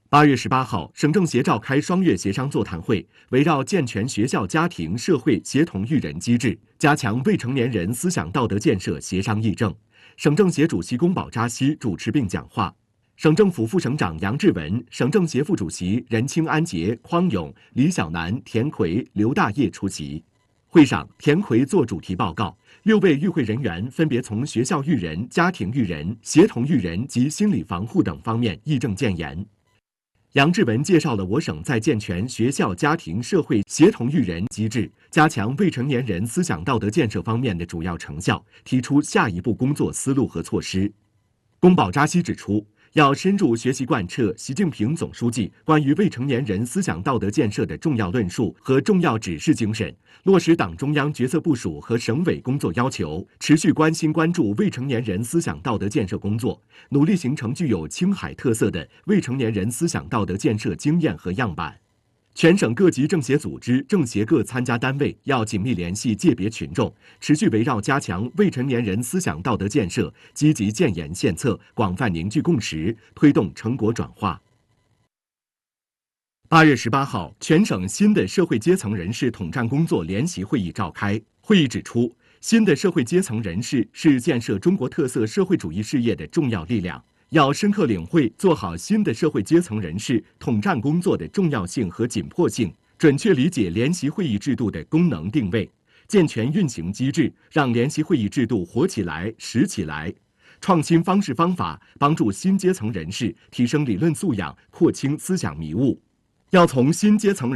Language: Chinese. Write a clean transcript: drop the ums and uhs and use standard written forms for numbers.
8月18号，省政协召开双月协商座谈会，围绕健全学校、家庭、社会协同育人机制，加强未成年人思想道德建设协商议政。省政协主席宫保扎西主持并讲话。省政府副省长杨志文、省政协副主席任清安杰、匡勇、李小南、田奎、刘大业出席。会上，田奎作主题报告，6位与会人员分别从学校育人、家庭育人、协同育人及心理防护等方面议政建言。杨志文介绍了我省在健全学校、家庭、社会协同育人机制、加强未成年人思想道德建设方面的主要成效，提出下一步工作思路和措施。宫保扎西指出，要深入学习贯彻习近平总书记关于未成年人思想道德建设的重要论述和重要指示精神，落实党中央决策部署和省委工作要求，持续关心关注未成年人思想道德建设工作，努力形成具有青海特色的未成年人思想道德建设经验和样板。全省各级政协组织、政协各参加单位要紧密联系界别群众，持续围绕加强未成年人思想道德建设，积极建言献策，广泛凝聚共识，推动成果转化。8月18号，全省新的社会阶层人士统战工作联席会议召开。会议指出，新的社会阶层人士是建设中国特色社会主义事业的重要力量。要深刻领会做好新的社会阶层人士统战工作的重要性和紧迫性，准确理解联席会议制度的功能定位，健全运行机制，让联席会议制度活起来、实起来。创新方式方法，帮助新阶层人士提升理论素养，廓清思想迷雾。要从新阶层人